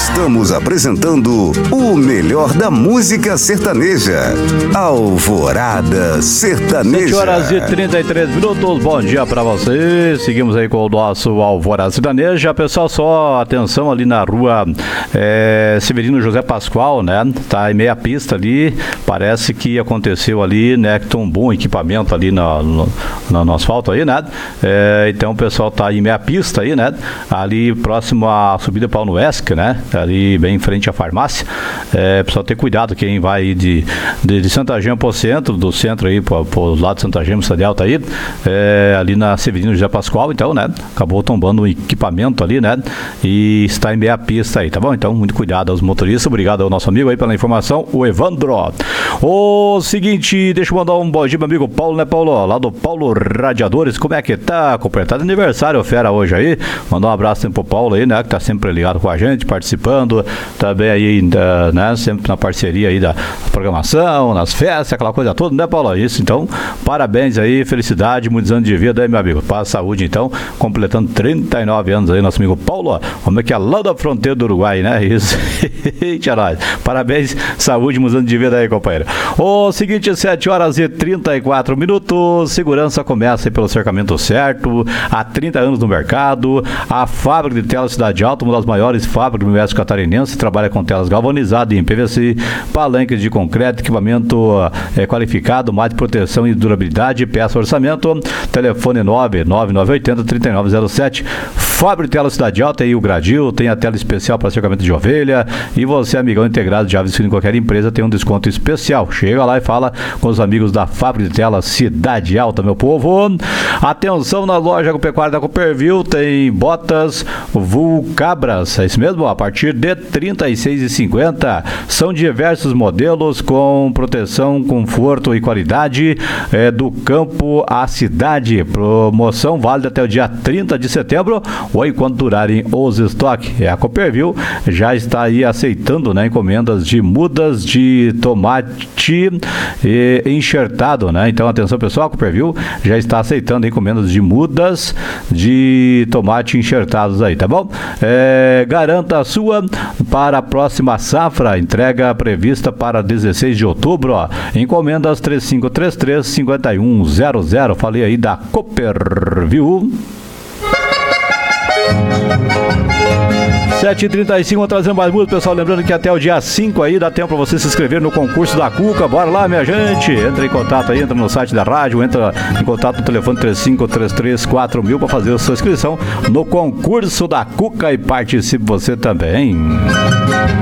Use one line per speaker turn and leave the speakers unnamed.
Estamos apresentando o melhor da música sertaneja. Alvorada Sertaneja.
7h33. Bom dia pra vocês. Seguimos aí com o nosso Alvorada Sertaneja. Pessoal, só atenção ali na rua Severino José Pascoal, né? Tá em meia pista ali. Parece que aconteceu ali, né? Que tombou um equipamento ali no asfalto aí, né? Então o pessoal tá em meia pista aí, né? Ali próximo à subida para o Uesc, né? Ali bem em frente à farmácia. Pessoal, ter cuidado quem vai de Santa Gema pro centro, do centro aí pro lado de Santa Gema, Cidade Alta aí, ali na Severino José Pascoal, então, né? Acabou tombando um equipamento ali, né? E está em meia pista aí, tá bom? Então, muito cuidado aos motoristas. Obrigado ao nosso amigo aí pela informação, o Evandro. O seguinte, deixa eu mandar um bom dia, meu amigo Paulo, né, Paulo? Lá do Paulo Radiadores, como é que tá? Completado aniversário, fera, hoje aí. Mandar um abraço sempre pro Paulo aí, né? Que tá sempre ligado com a gente, participando, também aí, né? Sempre na parceria aí da programação, nas festas, aquela coisa toda, né, Paulo? Isso, então, parabéns aí, felicidade, muitos anos de vida aí, meu amigo. Paz, saúde, então, completando 39 anos aí, nosso amigo Paulo, como é que é lá da fronteira do Uruguai, né? Isso. Eita, nós. Parabéns, saúde, muitos anos de vida aí, companheiro. O seguinte, 7h34, segurança começa aí pelo cercamento certo, há 30 anos no mercado, a fábrica de telas Cidade Alta, uma das maiores fábricas do oeste catarinense, trabalha com telas galvanizadas em PVC, palanques de concreto, equipamento qualificado, mais de proteção e durabilidade, peça orçamento, telefone 99980-3907, fábrica de telas Cidade Alta, aí o Gradil, tem a tela especial para cercamento de ovelha, e você, amigão integrado de aves em qualquer empresa, tem um desconto especial. Chega lá e fala com os amigos da fábrica de telas Cidade Alta, meu povo. Atenção, na loja agropecuária da Cooperville tem botas Vulcabras, é isso mesmo? A partir de R$ 36,50. São diversos modelos com proteção, conforto e qualidade do campo à cidade. Promoção válida até o dia 30 de setembro ou enquanto durarem os estoques. A Cooperville já está aí aceitando, né, encomendas de mudas de tomate enxertado, né? Então, atenção, pessoal, a Cooperville já está aceitando encomendas de mudas de tomate enxertados aí, tá bom? Garanta a sua para a próxima safra, entrega prevista para 16 de outubro, ó. Encomendas 3533-5100. Falei aí da Cooperville. 7h35, vou trazer mais música, pessoal. Lembrando que até o dia 5 aí dá tempo para você se inscrever no concurso da Cuca. Bora lá, minha gente. Entra em contato aí, entra no site da rádio, entra em contato no telefone 3533-4000 para fazer a sua inscrição no concurso da Cuca e participe você também.